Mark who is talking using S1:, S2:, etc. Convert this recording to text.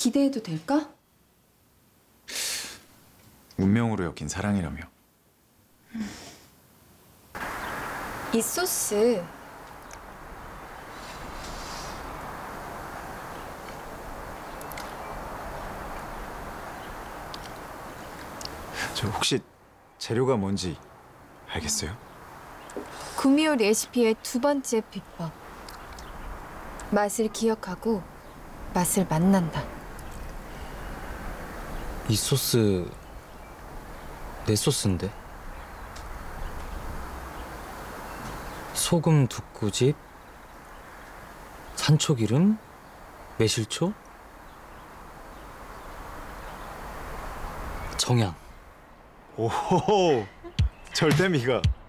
S1: 기대해도 될까?
S2: 운명으로 엮인 사랑이라며.
S1: 이 소스
S2: 저 혹시 재료가 뭔지 알겠어요?
S1: 구미호 레시피의 두 번째 비법. 맛을 기억하고 맛을 만난다.
S3: 이 소스 내 소스인데. 소금 2꼬집, 산초기름, 매실초, 정향.
S2: 오호, 절대 미가.